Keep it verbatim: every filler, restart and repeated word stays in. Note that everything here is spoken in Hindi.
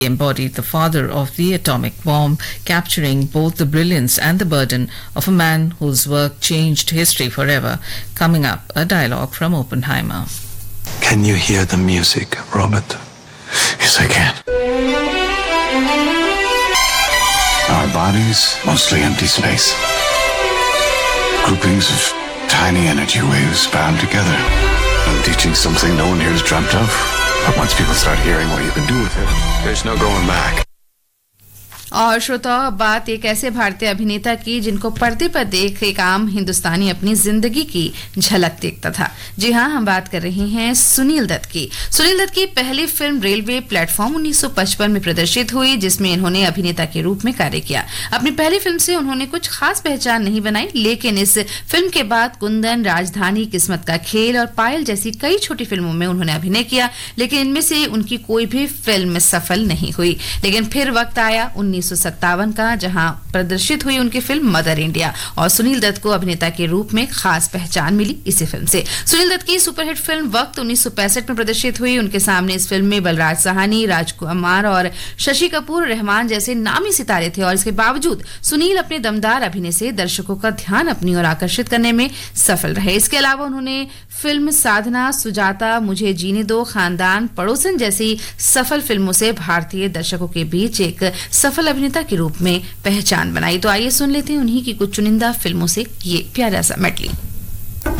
embodied the father of the atomic bomb, capturing both the brilliance and the burden of a man whose work changed history forever. Coming up, a dialogue from Oppenheimer. Can you hear the music, Robert? Yes, I can. Our bodies, mostly empty space. Groupings of tiny energy waves bound together. I'm teaching something no one here has dreamt of. But once people start hearing what you can do with it, there's no going back. और श्रोताओं, बात एक ऐसे भारतीय अभिनेता की जिनको पर्दे पर देख एक आम हिंदुस्तानी अपनी जिंदगी की झलक देखता था। जी हां, हम बात कर रहे हैं सुनील दत्त की। सुनील दत्त की पहली फिल्म रेलवे प्लेटफॉर्म उन्नीस सौ पचपन में प्रदर्शित हुई, जिसमें इन्होंने अभिनेता के रूप में कार्य किया। अपनी पहली फिल्म से उन्होंने कुछ खास पहचान नहीं बनाई, लेकिन इस फिल्म के बाद कुंदन, राजधानी, किस्मत का खेल और पायल जैसी कई छोटी फिल्मों में उन्होंने अभिनय किया, लेकिन इनमें से उनकी कोई भी फिल्म सफल नहीं हुई। लेकिन फिर वक्त आया उन्नीस सौ सत्तावन का, जहां प्रदर्शित हुई उनकी फिल्म मदर इंडिया, और सुनील दत्त को अभिनेता के रूप में खास पहचान मिली इसी फिल्म से। सुनील दत्त की सुपरहिट फिल्म वक्त उन्नीस सौ पैंसठ में प्रदर्शित हुई। उनके सामने इस फिल्म में बलराज साहनी, राजकुमार और शशि कपूर, रहमान जैसे नामी सितारे थे, और इसके बावजूद सुनील अपने दमदार अभिनय से दर्शकों का ध्यान अपनी ओर आकर्षित करने में सफल रहे। इसके अलावा उन्होंने फिल्म साधना, सुजाता, मुझे जीने दो, खानदान, पड़ोसन जैसी सफल फिल्मों से भारतीय दर्शकों के बीच एक सफल अभिनेता के रूप में पहचान बनाई। तो आइए सुन लेते हैं उन्हीं की कुछ चुनिंदा फिल्मों से ये प्यारा सा मेडली।